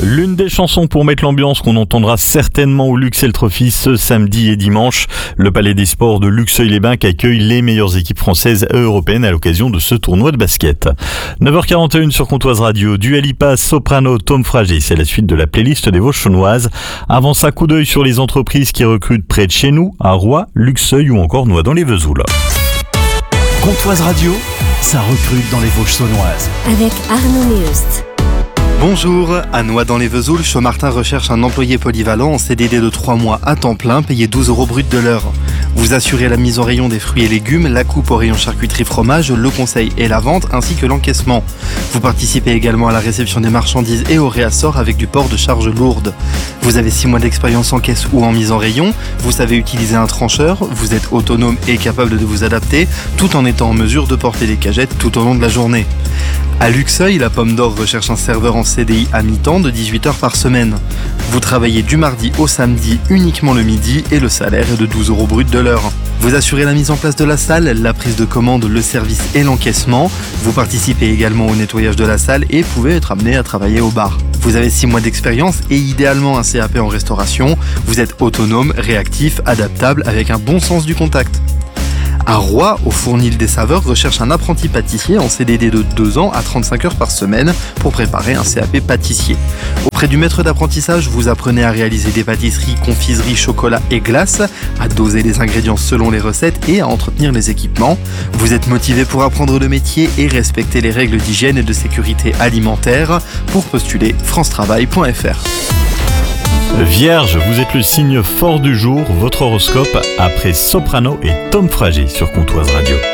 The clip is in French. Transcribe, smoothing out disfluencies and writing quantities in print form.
L'une des chansons pour mettre l'ambiance qu'on entendra certainement au Luxeuil Trophy ce samedi et dimanche. Le Palais des Sports de Luxeuil-les-Bains qui accueille les meilleures équipes françaises et européennes à l'occasion de ce tournoi de basket. 9h41 sur Comtoise Radio, Dua Lipa, Soprano, Tom Frager, c'est la suite de la playlist des Vosges Saunoises. Avant ça, coup d'œil sur les entreprises qui recrutent près de chez nous, à Roy, Luxeuil ou encore Noix-dans-les-Vesouls. Comtoise Radio, ça recrute dans les Vosges Saunoises. Avec Arnaud Méheust. Bonjour, à Noix-dans-les-Vesouls, Chaumartin recherche un employé polyvalent en CDD de 3 mois à temps plein, payé 12 € brut de l'heure. Vous assurez la mise en rayon des fruits et légumes, la coupe au rayon charcuterie fromage, le conseil et la vente, ainsi que l'encaissement. Vous participez également à la réception des marchandises et au réassort avec du port de charges lourdes. Vous avez 6 mois d'expérience en caisse ou en mise en rayon, vous savez utiliser un trancheur, vous êtes autonome et capable de vous adapter, tout en étant en mesure de porter des cagettes tout au long de la journée. À Luxeuil, la Pomme d'Or recherche un serveur en CDI à mi-temps de 18 heures par semaine. Vous travaillez du mardi au samedi uniquement le midi et le salaire est de 12 € brut de l'heure. Vous assurez la mise en place de la salle, la prise de commande, le service et l'encaissement. Vous participez également au nettoyage de la salle et pouvez être amené à travailler au bar. Vous avez 6 mois d'expérience et idéalement un CAP en restauration. Vous êtes autonome, réactif, adaptable avec un bon sens du contact. À Roy, au Fournil des Saveurs, recherche un apprenti pâtissier en CDD de 2 ans à 35 heures par semaine pour préparer un CAP pâtissier. Auprès du maître d'apprentissage, vous apprenez à réaliser des pâtisseries, confiseries, chocolat et glaces, à doser les ingrédients selon les recettes et à entretenir les équipements. Vous êtes motivé pour apprendre le métier et respecter les règles d'hygiène et de sécurité alimentaire. Pour postuler, francetravail.fr. Vierge, vous êtes le signe fort du jour, votre horoscope après Soprano et Tom Frager sur Comtoise Radio.